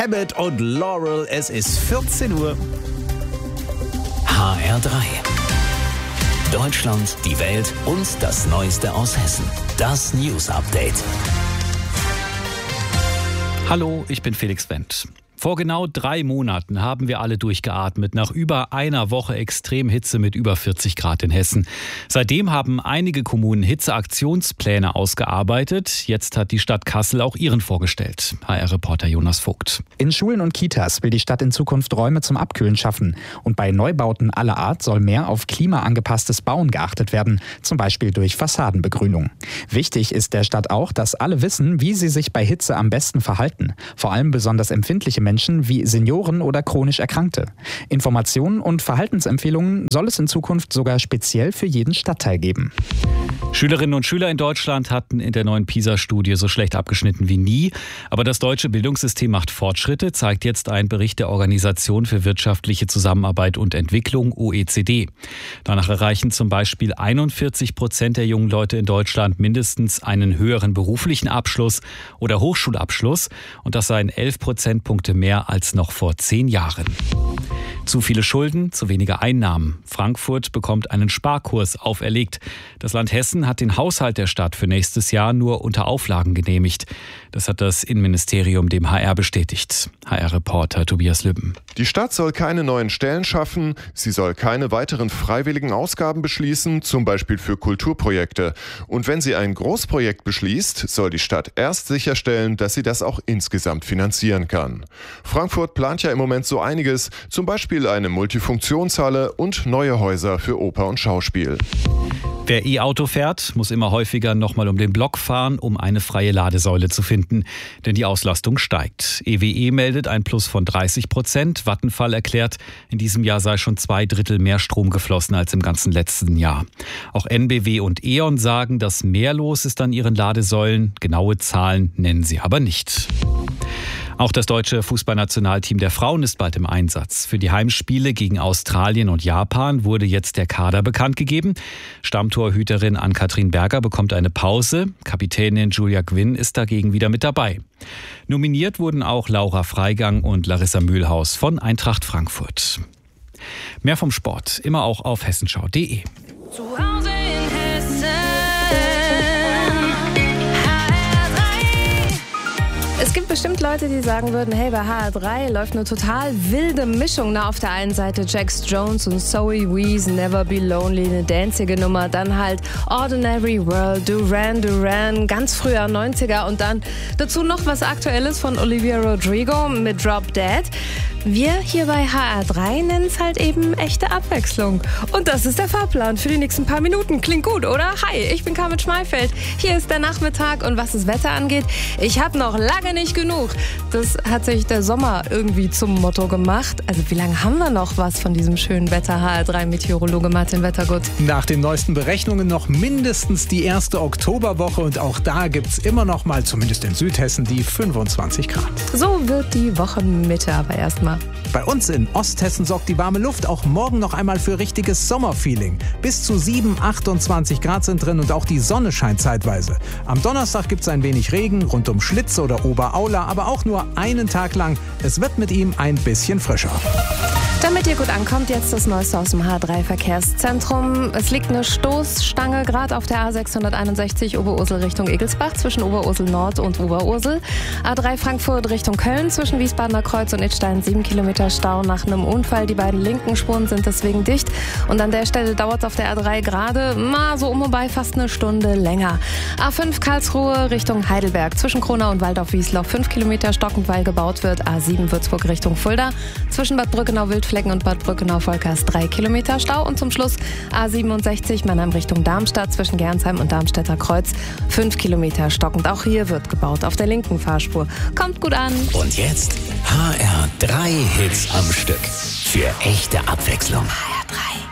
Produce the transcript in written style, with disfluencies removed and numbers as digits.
Habit und Laurel. Es ist 14 Uhr. HR3. Deutschland, die Welt und das Neueste aus Hessen. Das News Update. Hallo, ich bin Felix Wendt. Vor genau 3 Monaten haben wir alle durchgeatmet, nach über einer Woche Extremhitze mit über 40 Grad in Hessen. Seitdem haben einige Kommunen Hitzeaktionspläne ausgearbeitet. Jetzt hat die Stadt Kassel auch ihren vorgestellt. HR-Reporter Jonas Vogt. In Schulen und Kitas will die Stadt in Zukunft Räume zum Abkühlen schaffen. Und bei Neubauten aller Art soll mehr auf klimaangepasstes Bauen geachtet werden, zum Beispiel durch Fassadenbegrünung. Wichtig ist der Stadt auch, dass alle wissen, wie sie sich bei Hitze am besten verhalten. Vor allem besonders empfindliche Menschen wie Senioren oder chronisch Erkrankte. Informationen und Verhaltensempfehlungen soll es in Zukunft sogar speziell für jeden Stadtteil geben. Schülerinnen und Schüler in Deutschland hatten in der neuen PISA-Studie so schlecht abgeschnitten wie nie. Aber das deutsche Bildungssystem macht Fortschritte, zeigt jetzt ein Bericht der Organisation für wirtschaftliche Zusammenarbeit und Entwicklung, OECD. Danach erreichen zum Beispiel 41% der jungen Leute in Deutschland mindestens einen höheren beruflichen Abschluss oder Hochschulabschluss. Und das seien 11 Prozentpunkte mehr als noch vor 10 Jahren. Zu viele Schulden, zu wenige Einnahmen. Frankfurt bekommt einen Sparkurs auferlegt. Das Land Hessen hat den Haushalt der Stadt für nächstes Jahr nur unter Auflagen genehmigt. Das hat das Innenministerium dem HR bestätigt. HR-Reporter Tobias Lübben. Die Stadt soll keine neuen Stellen schaffen. Sie soll keine weiteren freiwilligen Ausgaben beschließen, zum Beispiel für Kulturprojekte. Und wenn sie ein Großprojekt beschließt, soll die Stadt erst sicherstellen, dass sie das auch insgesamt finanzieren kann. Frankfurt plant ja im Moment so einiges, zum Beispiel eine Multifunktionshalle und neue Häuser für Oper und Schauspiel. Wer E-Auto fährt, muss immer häufiger nochmal um den Block fahren, um eine freie Ladesäule zu finden. Denn die Auslastung steigt. EWE meldet ein Plus von 30%. Vattenfall erklärt, in diesem Jahr sei schon 2/3 mehr Strom geflossen als im ganzen letzten Jahr. Auch NBW und E.ON sagen, dass mehr los ist an ihren Ladesäulen. Genaue Zahlen nennen sie aber nicht. Auch das deutsche Fußballnationalteam der Frauen ist bald im Einsatz. Für die Heimspiele gegen Australien und Japan wurde jetzt der Kader bekannt gegeben. Stammtorhüterin Ann-Kathrin Berger bekommt eine Pause. Kapitänin Julia Gwynn ist dagegen wieder mit dabei. Nominiert wurden auch Laura Freigang und Larissa Mühlhaus von Eintracht Frankfurt. Mehr vom Sport immer auch auf hessenschau.de. Zu Hause in Hessen. Es gibt bestimmt Leute, die sagen würden, hey, bei HR3 läuft eine total wilde Mischung. Na, auf der einen Seite Jax Jones und Zoe Wees, Never Be Lonely, eine danzige Nummer. Dann halt Ordinary World, Duran Duran, ganz früher 90er. Und dann dazu noch was Aktuelles von Olivia Rodrigo mit Drop Dead. Wir hier bei HR3 nennen es halt eben echte Abwechslung. Und das ist der Fahrplan für die nächsten paar Minuten. Klingt gut, oder? Hi, ich bin Carmen Schmeifeld. Hier ist der Nachmittag und was das Wetter angeht, ich habe noch lange nicht genug. Das hat sich der Sommer irgendwie zum Motto gemacht. Also wie lange haben wir noch was von diesem schönen Wetter? HR3-Meteorologe Martin Wettergut. Nach den neuesten Berechnungen noch mindestens die erste Oktoberwoche und auch da gibt's immer noch mal, zumindest in Südhessen, die 25 Grad. So wird die Wochenmitte aber erstmal. Bei uns in Osthessen sorgt die warme Luft auch morgen noch einmal für richtiges Sommerfeeling. Bis zu 28 Grad sind drin und auch die Sonne scheint zeitweise. Am Donnerstag gibt's ein wenig Regen rund um Schlitz oder Oberaula, aber auch nur einen Tag lang. Es wird mit ihm ein bisschen frischer. Damit ihr gut ankommt, jetzt das Neueste aus dem H3-Verkehrszentrum. Es liegt eine Stoßstange gerade auf der A661 Oberursel Richtung Egelsbach zwischen Oberursel Nord und Oberursel. A3 Frankfurt Richtung Köln zwischen Wiesbadener Kreuz und Idstein 7 Kilometer Stau nach einem Unfall. Die beiden linken Spuren sind deswegen dicht. Und an der Stelle dauert es auf der A3 gerade so um und bei fast eine Stunde länger. A5 Karlsruhe Richtung Heidelberg zwischen Kronau und Waldorf-Wiesloch 5 Kilometer stockend, weil gebaut wird. A7 Würzburg Richtung Fulda zwischen Bad Brückenau-Wildflecken und Bad Brückenau-Volkers 3 Kilometer Stau. Und zum Schluss A67 Mannheim Richtung Darmstadt zwischen Gernsheim und Darmstädter Kreuz 5 Kilometer stockend. Auch hier wird gebaut auf der linken Fahrspur. Kommt gut an. Und jetzt HR3 Hits am Stück. Für echte Abwechslung. HR3.